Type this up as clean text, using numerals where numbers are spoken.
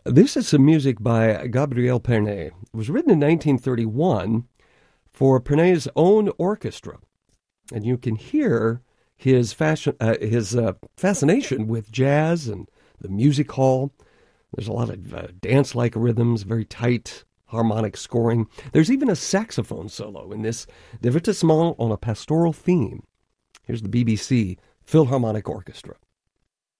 This is some music by Gabriel Pernet. It was written in 1931 for Pernet's own orchestra. And you can hear his fascination with jazz and the music hall. There's a lot of dance-like rhythms, very tight harmonic scoring. There's even a saxophone solo in this divertissement on a pastoral theme. Here's the BBC Philharmonic Orchestra.